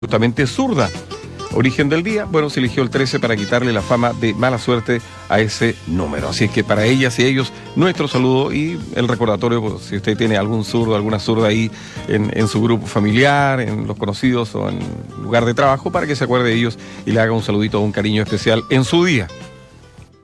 justamente zurda. Origen del día, bueno, se eligió el 13 para quitarle la fama de mala suerte a ese número. Así es que para ellas y ellos, nuestro saludo y el recordatorio, pues, si usted tiene algún zurdo, alguna zurda ahí en su grupo familiar, en los conocidos o en lugar de trabajo, para que se acuerde de ellos y le haga un saludito o un cariño especial en su día.